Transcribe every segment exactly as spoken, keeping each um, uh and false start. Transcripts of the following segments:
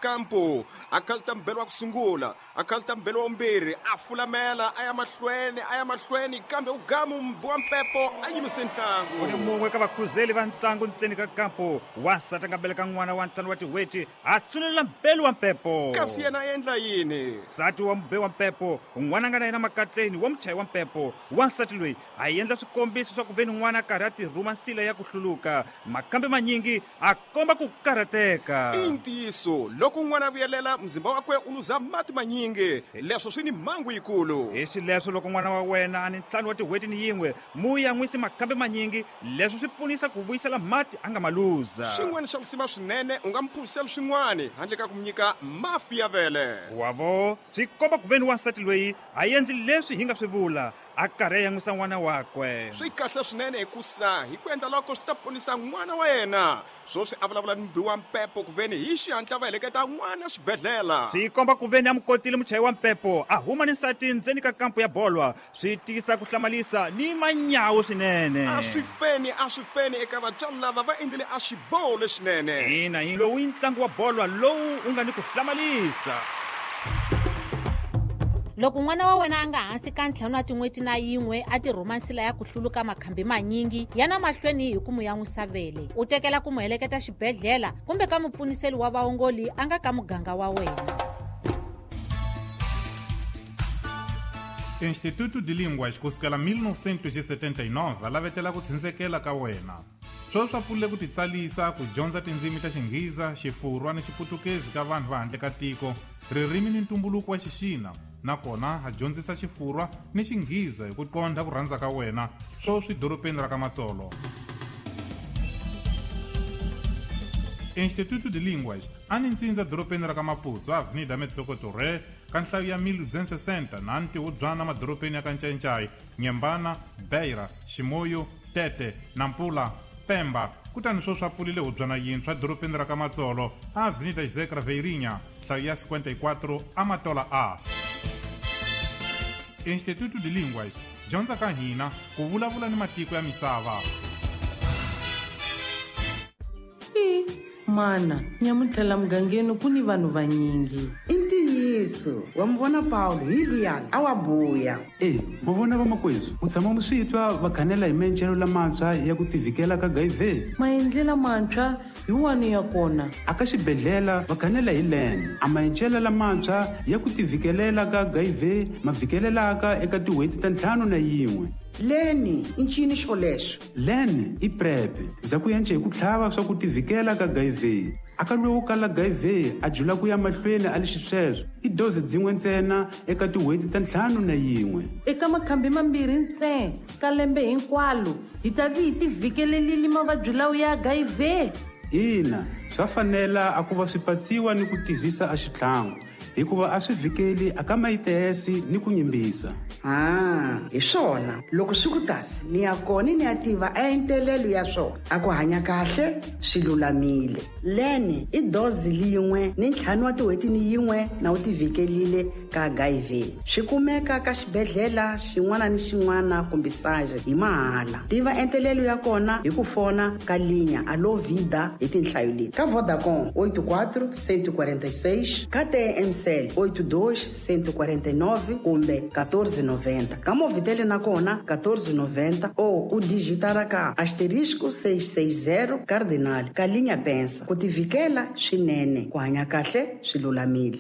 kampo akhalta mbelo wa kusungula akhalta mbelo wa mbirhi a fulamela aya mahlweni aya mahlweni kambe u gamu mbowa mpepo a yimise ntlangu uni mungwe ka vakhuzeli va ntlangu ntseni ka kampo wasati nga beleka n'wana wa ntlhanu wa tiweti a tsulela mbelo wa mpepo kasi yena a endla yini nsati wa mbe wa mpepo n'wana nga na yena makatleni wa muchayi wa mpepo wansati loyi a endla swikombiso swa ku veni n'wana a karhi a tirhuma nsila ya ku hluluka makambe manyingi a komba ku karhateka i ntiyiso loko n'wana a vuyelela mzimba wakwe u luza mati manyingi leswo swi ni mhangu yikulu hi swileswo loko n'wana wa wena a ni ntlhanu wa tiweti ni yin'we mu yan'wisi makambe manyingi leswi swi pfunisa ku vuyisela mati a nga ma luza xin'wana xa kusima swinene u nga mphurisela swin'wana handle ka ku mi nyika mafi ya vele wavo swi komba ku veni wansati loyi a endli leswi hi nga swi vula a karhi a yan'wisa n'wana wakwe swi kahle swinene hikusa hi ku endla loko swi ta ponisa n'wana wa yena swo swi a vulavula ni mbiwa mpepo ku veni hi xihatla va heleketa n'wana xibedhlela swi komba ku veni a mukotile muchayi wa mpepo a huma ni nsati ndzeni ka kampo ya bolwa swi tisa ku hlamalisa ni manyawu swinene a swi feni a swi feni eka vatswari lava va endlile a xiboho lexinene ina hi lowu i ntlangu wa bolwa lowu u nga ni ku hlamalisa loko n'wana wa wena a nga hansi ka ntlhanu wa tin'weti na yin'we a tirhuma nsila ya ku hluluka makhambi manyingi yana mahlweni hi ku mu yan'wisa vele u tekela ku mu heleketa xibedhlela kumbe ka mupfuniseli wa vaongoli a nga ka muganga wa wena Instituto de Línguas kusukela mil novecentos e setenta e nove lavetela ku tshindzeleka ka wena swo swa pfulile ku titsalisa ku dyondza tindzimi ta xingheza xifurwa ni xiputukezi ka vanhu va handle ka tiko ririmi ni ntumbuluko wa xixina nakona ha dyondzisa xifurwa ni xingheza hi ku qondha ku rhandza ka wena swo swi doropeni ra ka Matsolo. Instituto de Línguas a ni ntsindza doropeni ra ka Maputo avenida Metsoko Re ka nhlayo ya mil duzentos e sessenta na ntiwodzwana madoropeni ya ka Ncencai, Nyembana, Beira, Ximoyo, Tete, Nampula, Pemba kutani swo swa pfulile hubyana yintshwa doropeni ra ka Matsolo a avenida José Craveirinha nhlayo ya cinquenta e quatro Amatola A. Instituto de Línguas dyondza ka hina ku vulavula ni matiko ya misava. I mana nyamutlhela mugangeni ku ni vanhu vanyingi i ntiyiso wa mi vona Paulo hi luyani a wa buya e ma vona vamakwezu mu tshama mu swi twa va khanela hi maendlelo lamantshwa ya ku tivhikela ka Gayve maendlela mantshwa hi wani ya kona aka xibedhlela va khanela hi len a maendlelo lamantshwa ya ku tivhikelela ka Gayve ma vhikelelaka eka tin'hweti ta ntlhanu na yin'we leni i ncini xo lexo len i prep za ku yenca hi ku tlhava swa ku tivhikela ka Gayve aka lowu kala Gayve a jula ku ya mahlweni a lexi sweswo i dozi dzin'we ntsena eka tin'hweti ta ntlhanu na yin'we eka makhambi mambirhi ntsena ka lembe hinkwalo hi ta vi hi tivhikelelile mavabyi lawa ya Gayve ina swa fanela a ku va swipatsiwa ni ku tizisa a xitlhangu hikuva a swi vhikeli aka mayitesi ni ku nyimbisa ah hi swona loko swi ku tasi ni ya kona ni ya tiva a entelelo ya swona a ku hanya kahle swi lulamile leni i dozi liyin'we ni ntlhanu wa tin'hweti ni yin'we na u tivhikelile ka Gayve swi kumeka ka xibedhlela xin'wana ni xin'wana kumbe saje hi mahala tiva entelelo ya kona hi ku fona ka linya alo vida hi tinhlayo leti ka Vodacom oito quatro, cento e quarenta e seis ka T M oito dois, cento e quarenta e nove kumbe quatorze noventa. Ka Movitele na kona quatorze noventa ou o digitar ka asterisco seiscentos e sessenta cardinal ka linha pensa ku tivikela swinene ku hanya kahle swilulamile.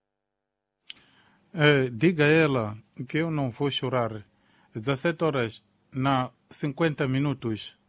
É, diga a ela que eu não vou chorar. dezessete horas na cinquenta minutos.